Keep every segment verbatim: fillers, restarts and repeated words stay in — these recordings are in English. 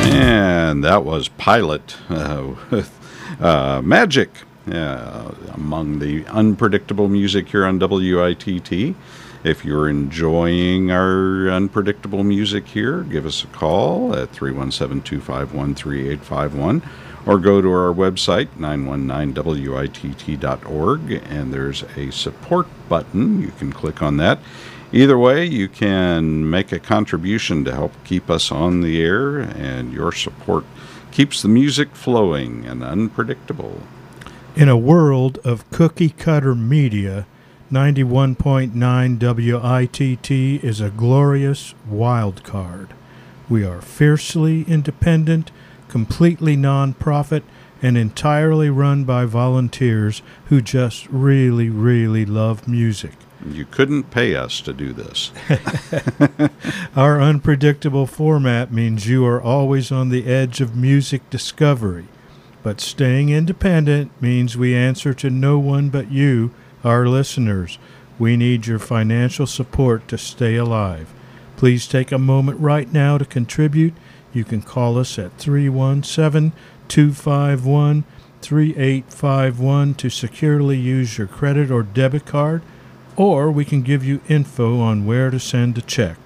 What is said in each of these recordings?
And that was Pilot uh, with uh, Magic, uh, among the unpredictable music here on W I T T. If you're enjoying our unpredictable music here, give us a call at three one seven, two five one, three eight five one or go to our website, nine one nine W I T T dot org, and there's a support button. You can click on that. Either way, you can make a contribution to help keep us on the air, and your support keeps the music flowing and unpredictable. In a world of cookie-cutter media, ninety-one point nine W I T T is a glorious wild card. We are fiercely independent, completely non-profit, and entirely run by volunteers who just really, really love music. You couldn't pay us to do this. Our unpredictable format means you are always on the edge of music discovery. But staying independent means we answer to no one but you, our listeners. We need your financial support to stay alive. Please take a moment right now to contribute. You can call us at three one seven, two five one, three eight five one to securely use your credit or debit card, or we can give you info on where to send a check.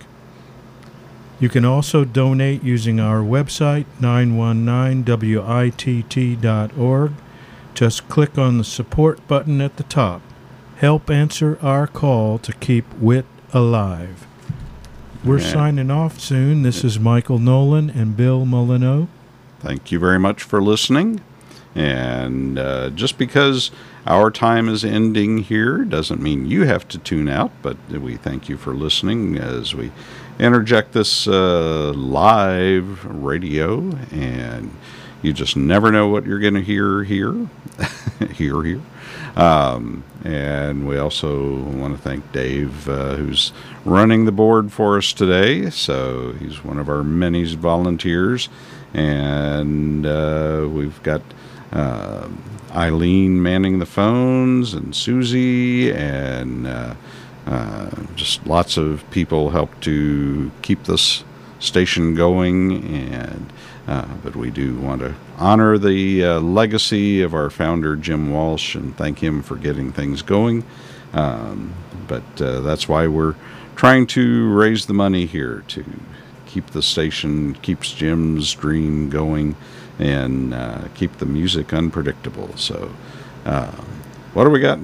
You can also donate using our website, nine one nine W I T T dot org. Just click on the support button at the top. Help answer our call to keep wit alive. We're Yeah. signing off soon. This is Michael Nolan and Bill Molyneux. Thank you very much for listening. And uh, just because our time is ending here doesn't mean you have to tune out, but we thank you for listening as we interject this uh, live radio, and you just never know what you're going to hear here. hear here. Um, and we also want to thank Dave, uh, who's running the board for us today. So he's one of our many volunteers. And uh, we've got uh, Eileen manning the phones, and Susie, and uh, uh, just lots of people help to keep this station going. And uh, but we do want to honor the uh, legacy of our founder, Jim Walsh, and thank him for getting things going. Um, but uh, that's why we're trying to raise the money here to keep the station, keeps Jim's dream going, and uh, keep the music unpredictable. So uh, what do we got